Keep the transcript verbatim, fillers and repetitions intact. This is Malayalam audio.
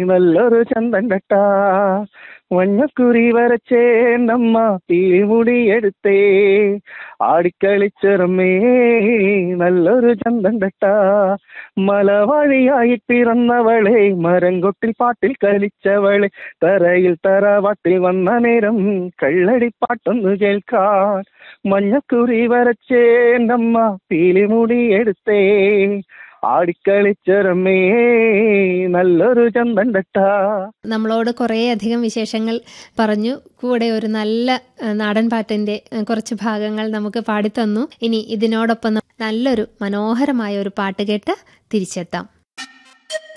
നല്ലൊരു ചന്തം കെട്ടാ, മഞ്ഞക്കുറി വരച്ചേ നമ്മ തീമുടി എടുത്തേ, ആടിക്കളിച്ചെറുമേ നല്ലൊരു ചന്തം കെട്ടാ, മലവഴിയായി പിറന്നവളെ മരംകൊട്ടിൽ പാട്ടിൽ കളിച്ചവളെ, തറയിൽ തറവാട്ടിൽ വന്ന നേരം കള്ളടിപ്പാട്ടൊന്നു കേൾക്കാൻ, മഞ്ഞക്കുറി വരച്ചേ നമ്മ തീലിമുടി എടുത്തേ, ആടിക്കളിച്ചെറുമേ നല്ലൊരു ചന്തം കെട്ടാ. നമ്മളോട് കുറേ അധികം വിശേഷങ്ങൾ പറഞ്ഞു, കൂടെ ഒരു നല്ല ഏഹ്, നാടൻ പാട്ടിന്റെ ഏഹ്, കുറച്ച് ഭാഗങ്ങൾ നമുക്ക് പാടിത്തന്നു. ഇനി ഇതിനോടൊപ്പം ന- നല്ലൊരു മനോഹരമായ ഒരു പാട്ട് കേട്ട് തിരിച്ചെത്താം.